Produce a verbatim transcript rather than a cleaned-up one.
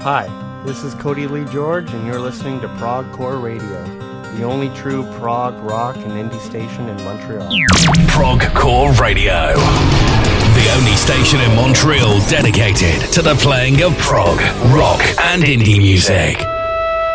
Hi, this is Cody Lee George, and you're listening to Prog Core Radio, the only true prog rock and indie station in Montreal. Prog Core Radio, the only station in Montreal dedicated to the playing of prog, rock, and indie music.